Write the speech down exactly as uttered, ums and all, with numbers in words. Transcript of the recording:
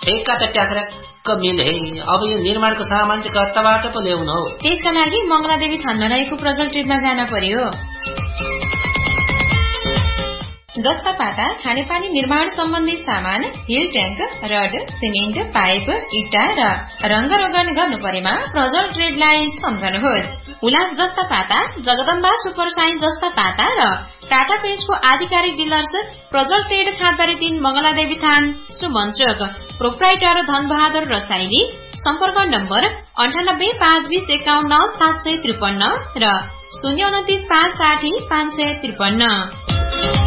ठेक्का त ट्याक्राक्क मिले। अब यो निर्माणको सामान चाहिँ कताबाट पो ल्याउनु हो? त्यसका लागि मंगलादेवी थानमा रहेको प्रजल ट्रेडमा जान पर्यो। जस्ता पाता खानेपानी निर्माण सम्बन्धी सामान, hill tank, rod, cement, pipe, इटा र रंगरोगन गर्नु परेमा प्रजल ट्रेडलाई सम्झनुहोस्। उलास जस्ता पाता, जगदम्बा सुपर साइन्स जस्ता पाता र टाटा पेन्टको आधिकारिक डिलर्स प्रजल ट्रेड खाँदरी तीन मंगलादेवी थान सुमञ्चक। प्रोप्राइटर धनबहादुर रसाइली। सम्पर्क नम्बर अन्ठानब्बे पाँच बीस एकाउन्न सात सय त्रिपन्न र शून्य उन्तिस पाँच साठी पाँच सय त्रिपन्न।